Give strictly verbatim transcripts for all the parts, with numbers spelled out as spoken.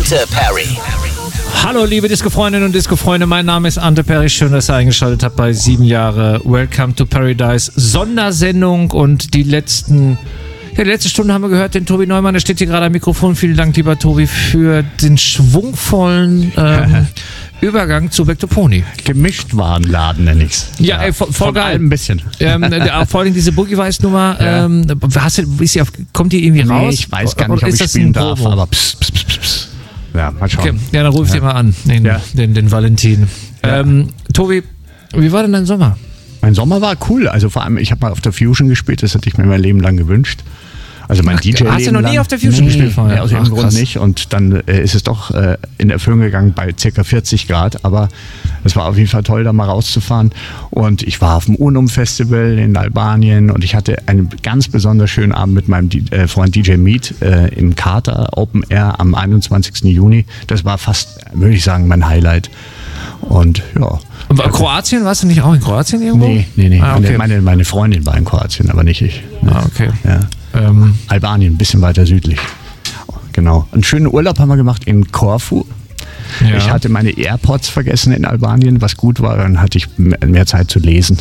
Ante Perry. Hallo liebe Disco-Freundinnen und Disco-Freunde, mein Name ist Ante Perry, schön, dass ihr eingeschaltet habt bei sieben Jahre Welcome to Paradise Sondersendung und die letzten, ja die letzte Stunde haben wir gehört, den Tobi Neumann, der steht hier gerade am Mikrofon, vielen Dank lieber Tobi für den schwungvollen ähm, Übergang zu Back to Pony. Gemischtwarenladen nenne ich's. Ja, ey, voll, voll geil. Ein bisschen. Ähm, äh, vor allem diese Boogie-Weiß-Nummer, Ja. ähm, hast du, ist die auf, kommt die irgendwie Nee, raus? ich weiß gar nicht, Oder ob ist ich das spielen ein darf, Promo? aber pss, pss, pss, pss. Ja, mal schauen. Okay, ja, dann ruf ich Ja. dir mal an, den, Ja. den, den Valentin. Ja. Ähm, Tobi, wie war denn dein Sommer? Mein Sommer war cool. Also vor allem, ich habe mal auf der Fusion gespielt, das hätte ich mir mein Leben lang gewünscht. Also mein Ach, D J-Leben hast du noch nie lang. auf der Fusion nee, gespielt vorher? Nee, aus Ach, irgendeinem Grund krass. nicht. Und dann äh, ist es doch äh, in Erfüllung gegangen bei ca. vierzig Grad. Aber es war auf jeden Fall toll, da mal rauszufahren. Und ich war auf dem Unum-Festival in Albanien und ich hatte einen ganz besonders schönen Abend mit meinem D- äh, Freund D J Meat äh, im Carter Open Air am einundzwanzigsten Juni. Das war fast, würde ich sagen, mein Highlight. Und ja. Und war Kroatien, warst du nicht auch in Kroatien irgendwo? Nee, nee, nee. Ah, okay. meine, meine Freundin war in Kroatien, aber nicht ich. Nee. Ah, okay. Ja. Ähm, Albanien, ein bisschen weiter südlich. Genau. Einen schönen Urlaub haben wir gemacht in Korfu. ja. Ich hatte meine AirPods vergessen in Albanien, was gut war, dann hatte ich m- mehr Zeit zu lesen.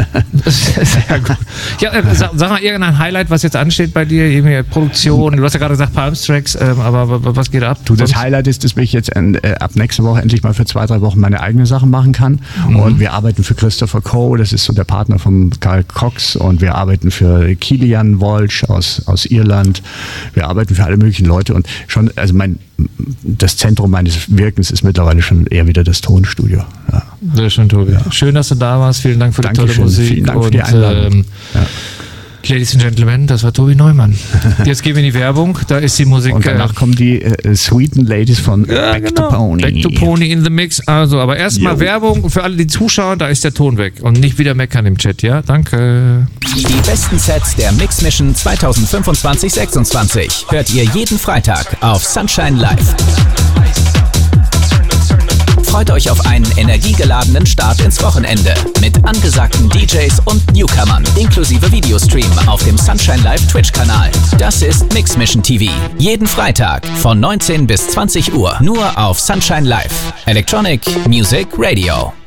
Sehr gut. Ja, äh, sag, sag mal irgendein Highlight, was jetzt ansteht bei dir, irgendwie Produktion. Du hast ja gerade gesagt Palmstracks, ähm, aber w- w- was geht ab? Du, das Sonst- Highlight ist, dass ich jetzt äh, ab nächste Woche endlich mal für zwei, drei Wochen meine eigenen Sachen machen kann. Mhm. Und wir arbeiten für Christopher Coe, das ist so der Partner von Carl Cox. Und wir arbeiten für Kilian Walsh aus, aus Irland. Wir arbeiten für alle möglichen Leute. Und schon, also mein, das Zentrum meines Wirkens ist mittlerweile schon eher wieder das Tonstudio. Ja. Sehr schön, Tobi. Schön, dass du da warst. Vielen Dank für die tolle Dankeschön. Musik. Vielen Dank für und, die Einladung. Ähm, Ja. Ladies and Gentlemen, das war Tobi Neumann. Jetzt gehen wir in die Werbung. Da ist die Musik. Und danach äh, kommen die äh, sweeten Ladies von ja, Back genau. to Pony. Back to Pony in the Mix. Also, aber erstmal Jo. Werbung für alle, die zuschauen. Da ist der Ton weg. Und nicht wieder meckern im Chat, ja? Danke. Die besten Sets der Mix Mission zwanzig fünfundzwanzig sechsundzwanzig hört ihr jeden Freitag auf Sunshine Live. Freut euch auf einen energiegeladenen Start ins Wochenende mit angesagten D Js und Newcomern, inklusive Videostream auf dem Sunshine Live Twitch-Kanal. Das ist Mix Mission T V. Jeden Freitag von neunzehn bis zwanzig Uhr nur auf Sunshine Live. Electronic Music Radio.